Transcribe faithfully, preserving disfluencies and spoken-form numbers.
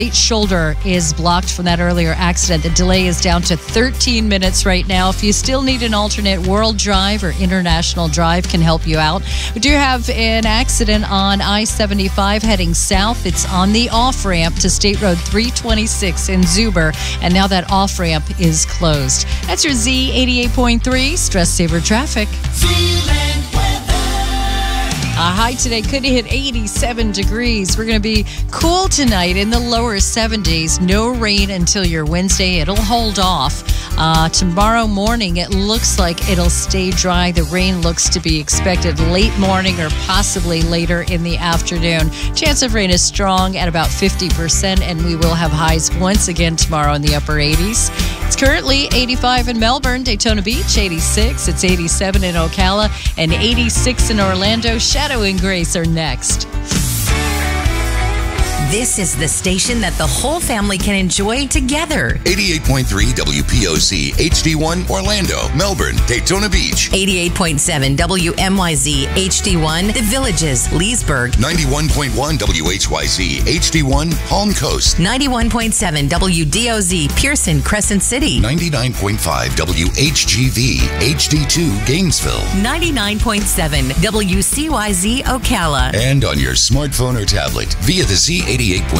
Right shoulder is blocked from that earlier accident. The delay is down to thirteen minutes right now. If you still need an alternate, World Drive or International Drive can help you out. We do have an accident on I seventy-five heading south. It's on the off-ramp to State Road three twenty-six in Zuber, and now that off-ramp is closed. That's your Z eighty-eight point three Stress Saver Traffic. A high today could hit eighty-seven degrees. We're going to be cool tonight in the lower seventies. No rain until your Wednesday. It'll hold off. Uh, tomorrow morning, it looks like it'll stay dry. The rain looks to be expected late morning or possibly later in the afternoon. Chance of rain is strong at about fifty percent, and we will have highs once again tomorrow in the upper eighties. It's currently eighty-five in Melbourne, Daytona Beach, eighty-six. It's eighty-seven in Ocala, and eighty-six in Orlando. Shadow and Grace are next. This is the station that the whole family can enjoy together. eighty-eight point three W P O C H D one Orlando, Melbourne, Daytona Beach. eighty-eight point seven W M Y Z H D one The Villages, Leesburg. ninety-one point one W H Y Z H D one Palm Coast. ninety-one point seven W D O Z Pearson, Crescent City. ninety-nine point five W H G V H D two Gainesville. ninety-nine point seven W C Y Z Ocala. And on your smartphone or tablet via the Z eighty-eight point